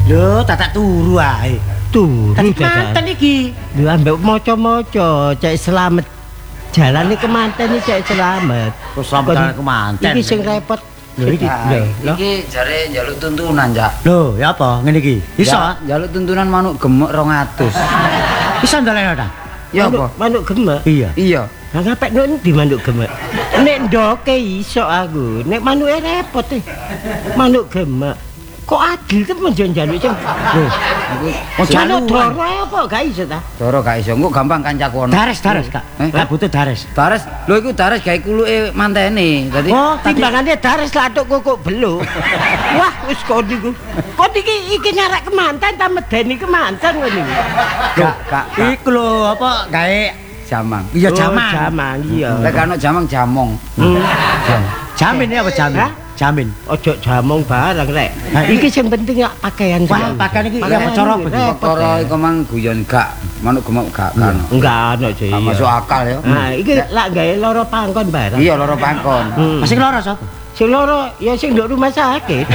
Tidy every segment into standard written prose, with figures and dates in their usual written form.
Lho, tak turu ae. Turu manten iki. Lho ambek maca-maca cek selamat. Jalane kemanten iki cek selamat. Kok selamat kemanten. Iki sing repot. Lho iki. Iki jare njaluk tuntunan, Cak. Lho, ya apa ngene iki? Iso njaluk tuntunan manuk gemuk 200. Iso ndalekno ta? Ya apa? Manuk gemek. Iya. Lah ngapek ndi manuk gemek? Nek ndoke iso aku, nek manuke repot Manuk gemek. Kok adil temen njaluk sing. Lho, Oh, jaluk doro apa gak iso ta? Doro gak iso, engko gampang kancaku ono. Dares, Kak. Gak butuh dares. Dares, lho iku dares gawe kuluke mantene. Dadi timbangane dares latuk kok beluk. Wah, wis kok niku. Kok iki nyarek kemanten ta medeni kemanten ngono iki. Kak. Iku lho apa gawe jamang. Iya jamang. Jamang iya. Lek ana jamang jamong. Jamin ya apa jamin? Jamin. Ojo jamong barang rek. Iki sing penting ya pakaian. Wah, pakaian iki ya cara Perkara iku mang guyon gak, manuk gemuk gak kan. Enggak ono sih. Masuk akal ya. Nah, iki lak gawe loro pangkon barang. Iya, loro pangkon. Sing loro sapa? Sing loro ya sing nduk rumah sakit.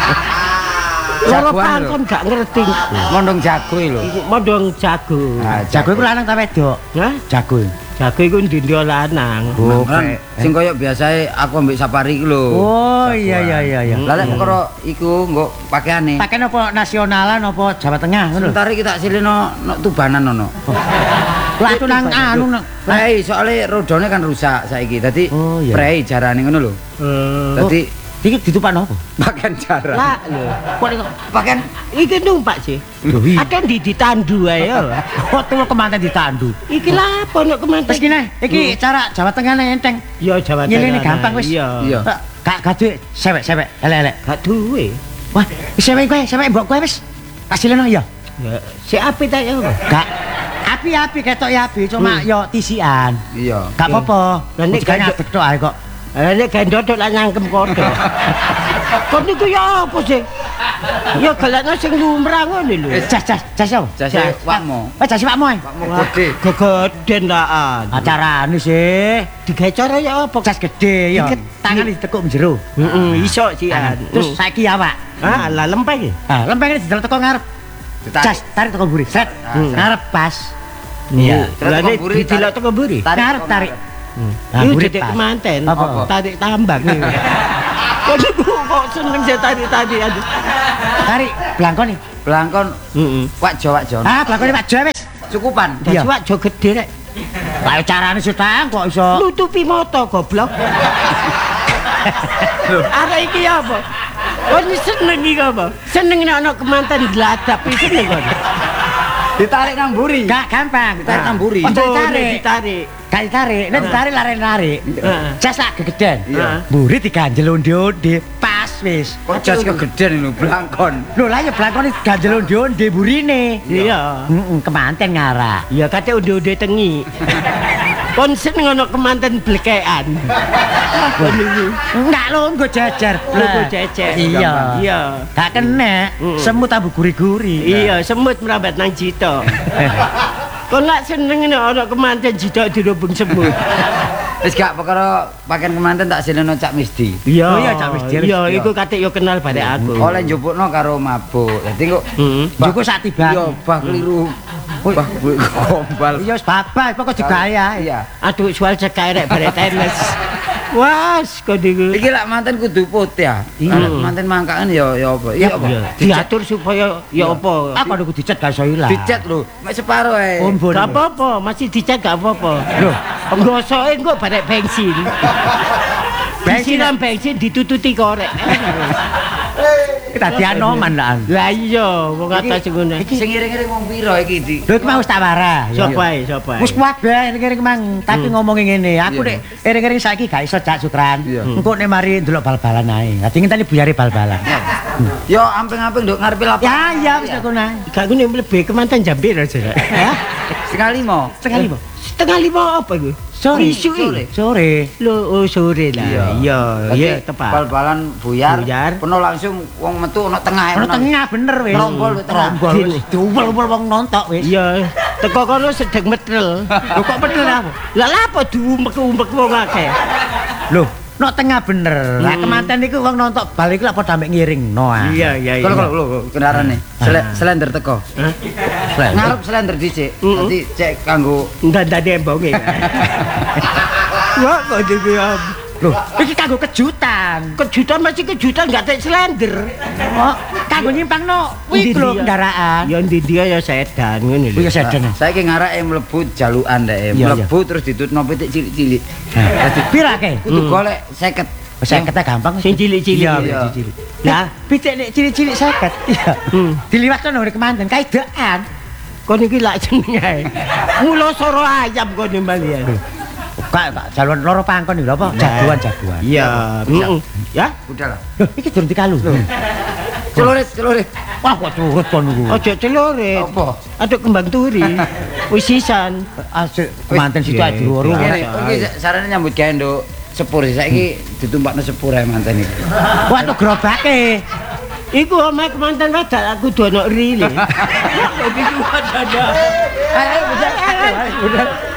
Loro pangkon gak ngerti. Mondong jago lho. Mondong jago. Jago iku lanang ta wedok? Hah? Jago. Jago iku ndindo lanang. Oh, sing koyo biasae aku ambek safari iku lho. Oh, iya. Lah lek perkara iku nggo pakaiane. Pakaian apa nasionalan apa Jawa Tengah ngono? Sebentar iki tak sileno Tubanan ono. Lah itu nang anu. Prei soalnya rodone kan rusak saiki. Dadi prei jarane ngono lho. Dadi iki ditupakno apa? Pakaian jarang. Lah lho. Kok pakaian iki numpak sih. Akan ditandu ae ya. Kok tuwa kemanten ditandu. Iki lah apa nek kemanten. Wis kene, iki cara Jawa Tengah enteng. Iya Jawa Tengah. Nyelene gampang wis. Iya. Gak duwe sewek, elek-elek. Gak duwe. Wah, sewek mbok kowe wis. Kasileno ya. Ya, si api ta ya. Gak api-api ketok ya api, cuma yo tisian. Iya. Gak apa-apa. Lah nek gak ngadeg tok ae kok. Nek gendot lah nyangkem kodho. Kok niku ya apa sih? Ya galakno sing lumrah ngono lho. Jas yo. Jas wakmu. Jas wakmu. Wakmu gede. Gegeden laan. Acarane sih. Digawe cara ya apa? Jas gede ya. Tangan ditekuk njero. Heeh, iso sian. Terus saiki awak. Ah, lah lempeng. Ah, lempeng didelok teko ngarep. Jas tarik teko mburi. Set. Ngarep pas. Iya. Lah nek didelok teko mburi. Ngarep tarik. Iku dedek kemanten. Tarik tambang. Kok niku kok seneng saya tarik-tarik aduh. Tarik blangkon nih. Blangkon. Heeh. Wak Jo. Ah, blangkone Pak Jo wis. Cukupan. Dadi wak jo gede rek. Lah carane sutang kok iso nutupi moto goblok. Arek iki apa? Kok seneng iki apa? Seneng nek ana kemanten gladap iki seneng kok. Ditarik nang mburi. Gak gampang. Ditarik nang mburi. Ditarik. Gak ditarik. Nek ditarik lari-lari. Jas lak gegeden. Iya. Mburi diganjel onde-onde. Pas wis. Kok jas kegeden lho blangkon. Lho lah ya blangkon diganjel onde-onde burine. Iya. Heeh, kemanten ngarah. Iya kate onde-onde tengi. Kon seneng ana kemanten blekekan. Kon niku. Enggak lho, nggo jejer. Nggo jejer. Iya. Iya. Gak kena. Semut ambu guri-guri. Iya, semut merambat nang jito. Kon lak seneng nek ana kemanten jito dirubung semut. Wis gak perkara pakaian kemanten tak sileno Cak Misdi. Iya. Oh iya Cak Misdi. Iya, iku kate yo kenal barek aku. Oleh njupukno karo mabuk. Dadi kok njupuk sak tiba. Iya, bah kliru. Bah gombal. Iya wis babas pokok digawe ae. Iya. Aduh soal cekak rek barek teles. Was kok niku. Iki lak manten kudu putih ya. Manten mangkaken ya apa? Iya apa? Diatur supaya ya apa? Aku niku dicet gak iso ilang. Dicet lho, mek separo ae. Gak apa-apa, masih dicet gak apa-apa. Lho, nggosoke engko barek bensin. Bensin ditututi korek. Dadi anoman lah. Lah iya, wong atas ngono. Sing ngiring-ngiring wong pira iki, Dik? Lho iki mau wis tak warah. Sapa ae, sapa ae. Wis kabeh ngiring mang, tapi ngomongi ngene, aku nek iring-iring saiki gak iso Cak Sukran. Engko nek mari ndelok bal-balan ae. Dadi ngenteni buyare bal-balan. Yo amping-amping nduk ngarepe lapangan. Ya iya wis ngono ae. Gak ngene mlebu kemanten jam pira aja. Hah? Setengah lima. Setengah lima apa iku? Sore. Lho, sore lah. Iya, tepat. Bal-balan buyar. Peno langsung wong metu ono tengah. Ono tengah bener wis. Rombol wis. Diumpel-umpel wong nontok wis. Iya, teko kono sedeng metrel. Lho kok metrel apa? Lah apa diumpek-umpek wong akeh? Lho, nok tengah bener. Lah kemanten iku wong nonton bal iku lak padha mek ngiringno. Iya. Kalau kendarane slender teko. Ngarep slender dhisik. Dadi cek kanggo ndandane embonge. Wah, kok iki Loh, iki kanggo kejutan. Kejutan masih kejutan gak tek slender. Oh, kanggo nyimpangno kuwi lho kendaraan. Ya ndi dia ya sedan ngene lho. Ya sedan. Saiki ngarake mlebu jalukan ndek. Mlebu terus ditutno pitik cilik-cilik. Dadi pira ke? Kudu golek 50. 50 gambang. Sing cilik-cilik. Iya, cilik. Lah, pitik nek cilik-cilik 50. Iya. Diliwatno nang kemanten kaidekan. Kon iki lak jenenge. Mula soro ayam kon nimbali. Kak jaluan loro pangkon iki lho apa? Jagoan. Iya, ya. Udah lah. Loh, iki durung dikalu. Celurit. Wah, kok turut kon niku. Ojo celurit. Apa? Aduk kembang turi. Wis sisan. Asik kemanten situ ae diuru. Iki sarane nyambut gawe nduk sepur saiki ditumpakno sepur ae manten iki. Wah, tuh gerobake. Iku omahe kemanten wadah aku dono rile. Iki wadah. Ayo, udah.